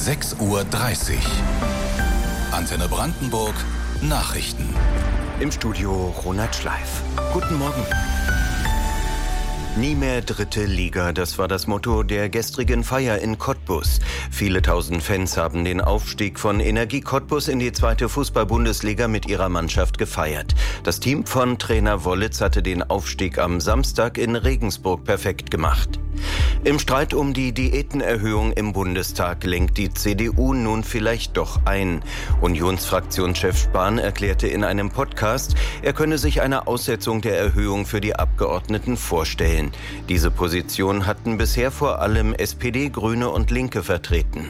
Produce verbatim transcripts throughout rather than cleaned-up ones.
sechs Uhr dreißig. Antenne Brandenburg Nachrichten. Im Studio Ronald Schleif. Guten Morgen. Nie mehr dritte Liga, das war das Motto der gestrigen Feier in Cottbus. Viele tausend Fans haben den Aufstieg von Energie Cottbus in die zweite Fußball-Bundesliga mit ihrer Mannschaft gefeiert. Das Team von Trainer Wollitz hatte den Aufstieg am Samstag in Regensburg perfekt gemacht. Im Streit um die Diätenerhöhung im Bundestag lenkt die C D U nun vielleicht doch ein. Unionsfraktionschef Spahn erklärte in einem Podcast, er könne sich eine Aussetzung der Erhöhung für die Abgeordneten vorstellen. Diese Position hatten bisher vor allem S P D, Grüne und Linke vertreten.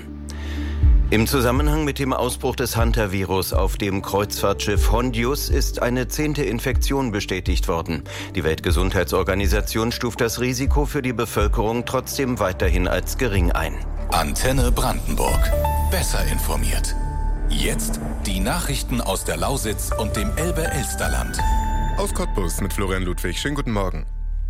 Im Zusammenhang mit dem Ausbruch des Hantavirus auf dem Kreuzfahrtschiff Hondius ist eine zehnte Infektion bestätigt worden. Die Weltgesundheitsorganisation stuft das Risiko für die Bevölkerung trotzdem weiterhin als gering ein. Antenne Brandenburg. Besser informiert. Jetzt die Nachrichten aus der Lausitz und dem Elbe-Elsterland. Aus Cottbus mit Florian Ludwig. Schönen guten Morgen.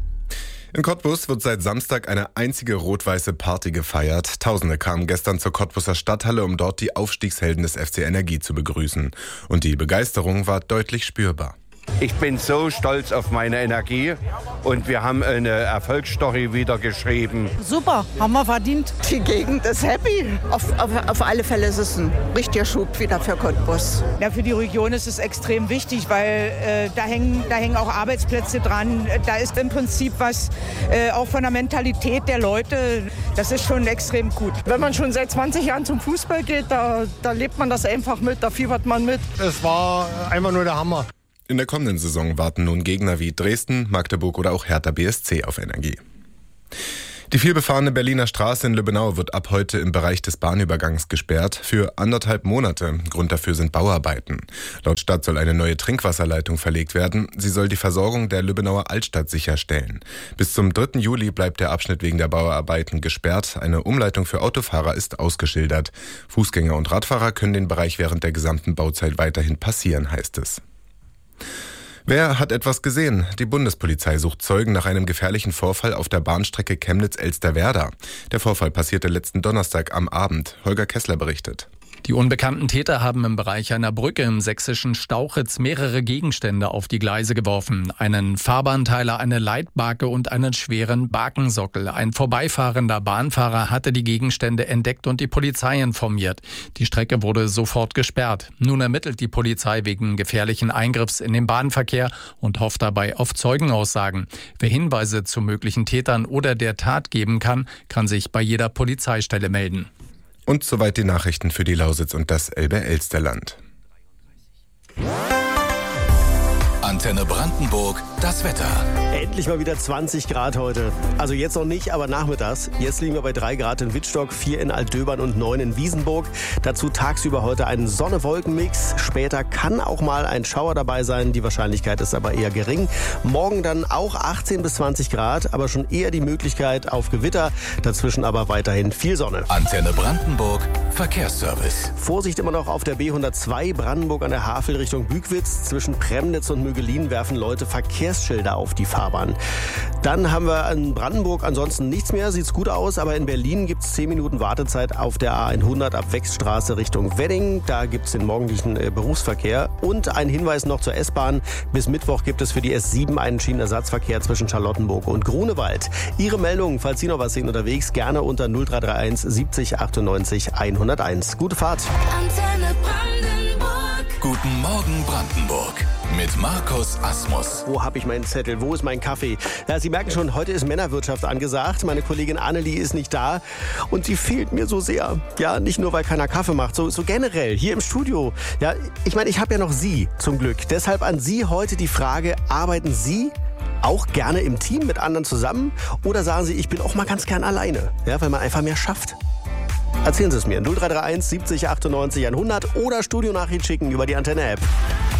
In Cottbus wird seit Samstag eine einzige rot-weiße Party gefeiert. Tausende kamen gestern zur Cottbuser Stadthalle, um dort die Aufstiegshelden des F C Energie zu begrüßen. Und die Begeisterung war deutlich spürbar. Ich bin so stolz auf meine Energie und wir haben eine Erfolgsstory wieder geschrieben. Super, haben wir verdient. Die Gegend ist happy. Auf, auf, auf alle Fälle ist es ein richtiger Schub wieder für Cottbus. Ja, für die Region ist es extrem wichtig, weil äh, da, hängen, da hängen auch Arbeitsplätze dran. Da ist im Prinzip was äh, auch von der Mentalität der Leute, das ist schon extrem gut. Wenn man schon seit zwanzig Jahren zum Fußball geht, da, da lebt man das einfach mit, da fiebert man mit. Es war einfach nur der Hammer. In der kommenden Saison warten nun Gegner wie Dresden, Magdeburg oder auch Hertha B S C auf Energie. Die vielbefahrene Berliner Straße in Lübbenau wird ab heute im Bereich des Bahnübergangs gesperrt für anderthalb Monate. Grund dafür sind Bauarbeiten. Laut Stadt soll eine neue Trinkwasserleitung verlegt werden. Sie soll die Versorgung der Lübbenauer Altstadt sicherstellen. Bis zum dritten Juli bleibt der Abschnitt wegen der Bauarbeiten gesperrt. Eine Umleitung für Autofahrer ist ausgeschildert. Fußgänger und Radfahrer können den Bereich während der gesamten Bauzeit weiterhin passieren, heißt es. Wer hat etwas gesehen? Die Bundespolizei sucht Zeugen nach einem gefährlichen Vorfall auf der Bahnstrecke Chemnitz-Elsterwerda. Der Vorfall passierte letzten Donnerstag am Abend. Holger Kessler berichtet. Die unbekannten Täter haben im Bereich einer Brücke im sächsischen Stauchitz mehrere Gegenstände auf die Gleise geworfen. Einen Fahrbahnteiler, eine Leitbarke und einen schweren Bakensockel. Ein vorbeifahrender Bahnfahrer hatte die Gegenstände entdeckt und die Polizei informiert. Die Strecke wurde sofort gesperrt. Nun ermittelt die Polizei wegen gefährlichen Eingriffs in den Bahnverkehr und hofft dabei auf Zeugenaussagen. Wer Hinweise zu möglichen Tätern oder der Tat geben kann, kann sich bei jeder Polizeistelle melden. Und soweit die Nachrichten für die Lausitz und das Elbe-Elsterland. Antenne Brandenburg, das Wetter. Endlich mal wieder zwanzig Grad heute. Also jetzt noch nicht, aber nachmittags. Jetzt liegen wir bei drei Grad in Wittstock, vier in Altdöbern und neun in Wiesenburg. Dazu tagsüber heute ein Sonne-Wolken-Mix. Später kann auch mal ein Schauer dabei sein. Die Wahrscheinlichkeit ist aber eher gering. Morgen dann auch achtzehn bis zwanzig Grad, aber schon eher die Möglichkeit auf Gewitter. Dazwischen aber weiterhin viel Sonne. Antenne Brandenburg, Verkehrsservice. Vorsicht immer noch auf der B hundertzwei Brandenburg an der Havel Richtung Bückwitz. Zwischen Premnitz und Mögelin werfen Leute Verkehrsschilder auf die Fahrbahn. Dann haben wir in Brandenburg ansonsten nichts mehr, sieht's gut aus, aber in Berlin gibt's zehn Minuten Wartezeit auf der A hundert ab Wechstraße Richtung Wedding. Da gibt's den morgendlichen äh, Berufsverkehr. Und ein Hinweis noch zur S-Bahn. Bis Mittwoch gibt es für die S sieben einen Schienenersatzverkehr zwischen Charlottenburg und Grunewald. Ihre Meldungen, falls Sie noch was sehen unterwegs, gerne unter null drei drei eins siebzig achtundneunzig hunderteins. Gute Fahrt. Antenne Brandenburg. Guten Morgen Brandenburg. Mit Markus Asmus. Wo habe ich meinen Zettel? Wo ist mein Kaffee? Ja, Sie merken schon, heute ist Männerwirtschaft angesagt. Meine Kollegin Annelie ist nicht da und sie fehlt mir so sehr. Ja, nicht nur, weil keiner Kaffee macht, so, so generell hier im Studio. Ja, ich meine, ich habe ja noch Sie zum Glück. Deshalb an Sie heute die Frage, arbeiten Sie auch gerne im Team mit anderen zusammen? Oder sagen Sie, ich bin auch mal ganz gern alleine, ja, weil man einfach mehr schafft? Erzählen Sie es mir. null drei drei eins siebzig achtundneunzig hundert oder Studionachricht schicken über die Antenne-App.